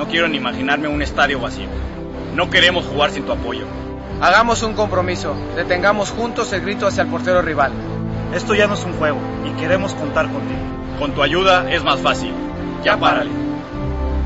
No quiero ni imaginarme un estadio vacío. No queremos jugar sin tu apoyo. Hagamos un compromiso. Detengamos juntos el grito hacia el portero rival. Esto ya no es un juego y queremos contar contigo. Con tu ayuda es más fácil. Ya párale.